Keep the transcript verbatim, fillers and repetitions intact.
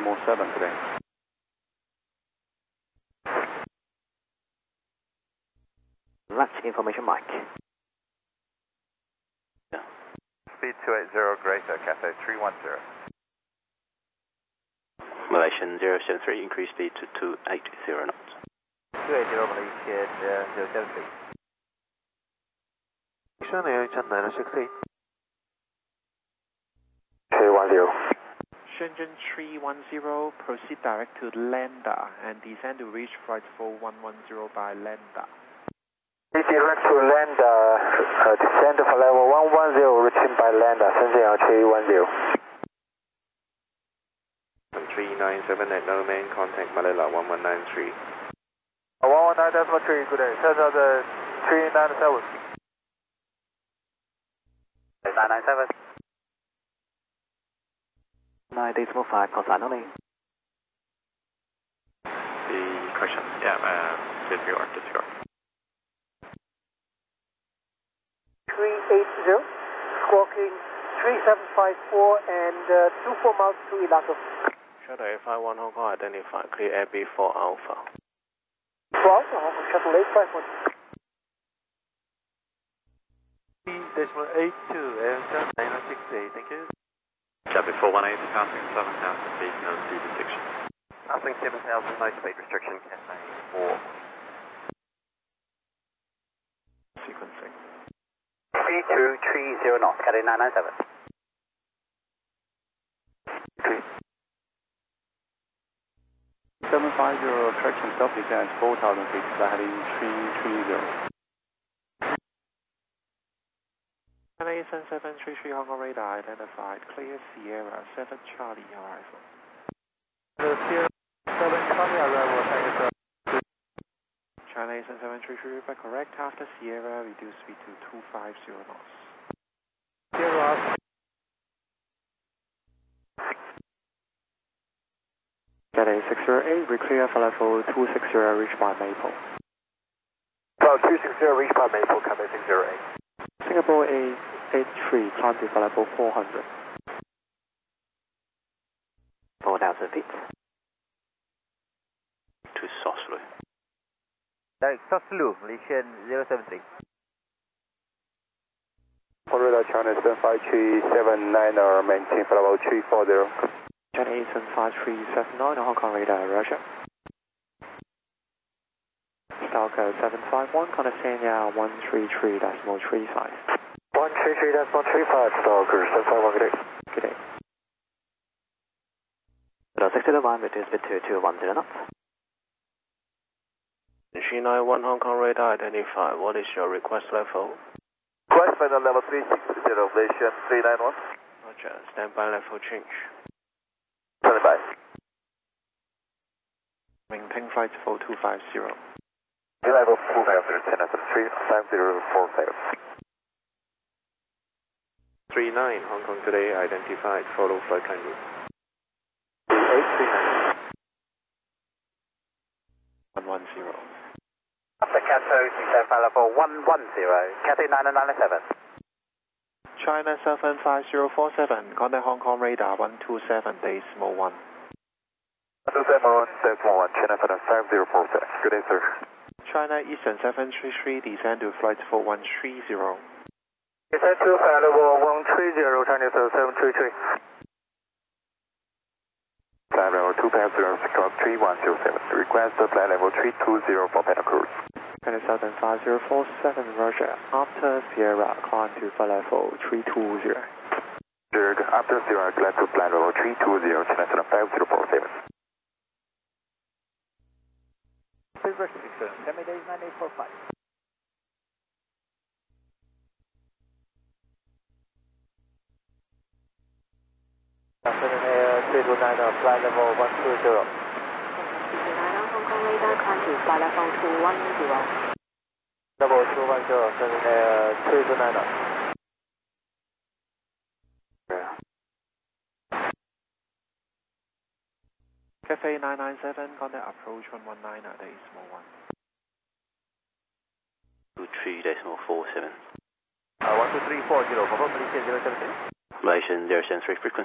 decimal seven today. Latch information mic. Yeah. Speed two eight zero, Greater, Cathay three one zero. Malaysian zero seven three, increase speed to two eight zero knots. two eight zero, Malaysian uh, zero seven three. nine six eight. three one zero. Shenzhen three one zero, proceed direct to Landa and descend to reach flight four one one zero by Landa. Direct to Landa, uh, descend for level one one zero, reaching by Landa, Shenzhen three one zero. three nine seven at main, contact Malala one one nine three. one one nine decimal three, good day. Set up the three nine seven. nine nine seven. nine decimal five, contact only. The question, yeah, uh, disregard, disregard. three eight zero, squawking three seven five four and uh, two four miles to Ilato. Shuttle eight five one Hong Kong, identify, clear Air B four Alpha. four Alpha, Hong Kong Shuttle eight five one. three decimal eight two, Air nine six eight, thank you. Chapter four one eight, passing seven thousand feet, no speed restriction. Passing seven thousand, no speed restriction, Cathay four. Sequencing. three two three zero knots, Cathay nine nine seven. seven five zero, traction stop descent four thousand feet, flight heading three three zero. China Eastern seven three three Hong Kong radar identified, clear Sierra seven Charlie arrival. Sierra seven Charlie arrival, thank you sir. China Eastern seven three three, but correct after Sierra, reduce speed to two five zero knots. Sierra. Cathay six zero eight, reclear for level two six zero, reach by Maple. About two six zero, reach by Maple, Cathay six zero eight. Singapore eight eight three, climb to for level four hundred. four thousand feet. To Soslu. Direct Soslu, Malaysian zero seven three. Radar China seven five three seven nine, or maintain for level three four zero. China Eastern five three seven nine, Hong Kong radar, Russia. Stalker seven five one, contact Sanya one three three decimal three five. one three three decimal three five, Stalker seven five one, good day. Good day. Hello, six zero one, reduce speed to two one zero knots. three nine one Hong Kong radar identified, what is your request level? Request final level three six zero, Malaysian three nine one. Roger, standby level change. Standing by. Maintain flight four two five zero. Level four five zero, ten three five zero four five. three nine Hong Kong today identified, follow flight plan route. eight three nine. one one zero. After Cathay, descend for level one one zero, Cathay nine nine seven. China seven five zero four seven, contact Hong Kong radar one two seven decimal one. two seven one, decimal one, China five zero four seven. Good day, sir. China Eastern seven three three, descend to flight four one three zero. Descend to flight level one three zero, China seven three three. Flight level two five zero, Squawk three one zero seven. Request flight level three two zero for Panda Cruise. China Southern five zero four seven, Roger. After Sierra, climb to flight level three two zero. After Sierra, glide to flight level three two zero, China five zero four seven. Reverse six, seven days, nine eight four five. Seven Air three two nine, flight level one two zero. Hong Kong radar, climb to flight level two one zero. Level two one zero, seven Air three two nine. Cathay nine nine seven, contact approach one one nine at decimal one. two three decimal four seven. Uh, one two three four zero, Papa Malaysia zero seven three. Malaysian zero seven three frequency.